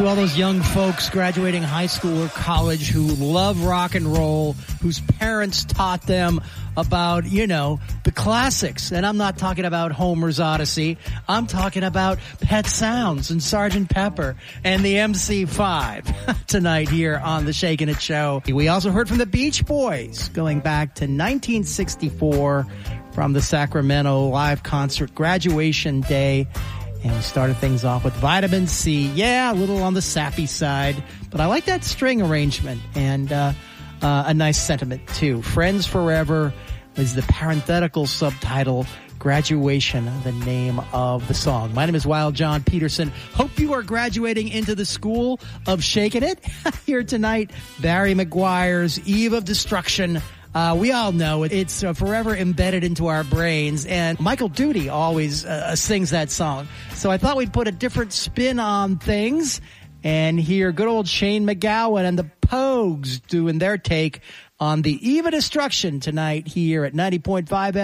To all those young folks graduating high school or college who love rock and roll, whose parents taught them about, the classics. And I'm not talking about Homer's Odyssey. I'm talking about Pet Sounds and Sgt. Pepper and the MC5 tonight here on the Shakin' It Show. We also heard from the Beach Boys going back to 1964 from the Sacramento live concert Graduation Day. And we started things off with Vitamin C. Yeah, a little on the sappy side, but I like that string arrangement and a nice sentiment too. Friends Forever is the parenthetical subtitle. Graduation, the name of the song. My name is Wild John Peterson. Hope you are graduating into the school of Shakin' It. Here tonight, Barry McGuire's Eve of Destruction. We all know it's forever embedded into our brains, and Michael Duty always sings that song. So I thought we'd put a different spin on things and hear good old Shane McGowan and the Pogues doing their take on the Eve of Destruction tonight here at 90.5